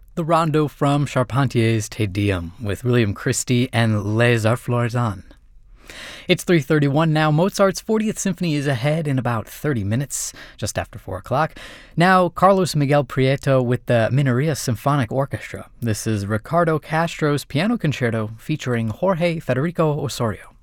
The rondo from Charpentier's Te Deum with William Christie and Les Arts-Florissants. It's 3:31 now. Mozart's 40th Symphony is ahead in about 30 minutes, just after 4 o'clock. Now, Carlos Miguel Prieto with the Minoria Symphonic Orchestra. This is Ricardo Castro's Piano Concerto featuring Jorge Federico Osorio.